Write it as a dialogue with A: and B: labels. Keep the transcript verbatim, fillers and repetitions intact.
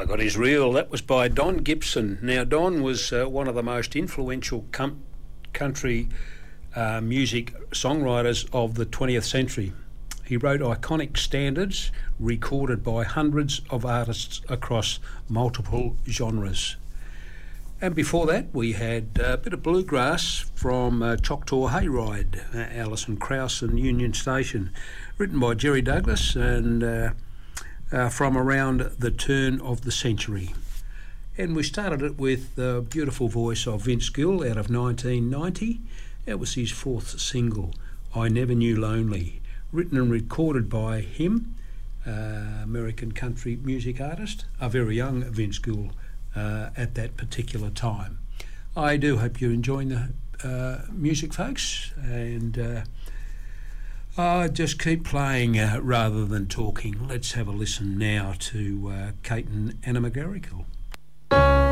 A: My God Is Real. That was by Don Gibson. Now, Don was uh, one of the most influential com- country uh, music songwriters of the twentieth century. He wrote iconic standards recorded by hundreds of artists across multiple genres. And before that, we had a bit of bluegrass from uh, Choctaw Hayride, uh, Alison Krauss and Union Station, written by Jerry Douglas and uh, uh, from around the turn of the century. And we started it with the beautiful voice of Vince Gill out of nineteen ninety. That was his fourth single, I Never Knew Lonely, written and recorded by him, uh, American country music artist, a very young Vince Gill uh, at that particular time. I do hope you're enjoying the uh, music, folks, and uh, uh, just keep playing uh, rather than talking. Let's have a listen now to uh, Kate and Anna McGarrigle.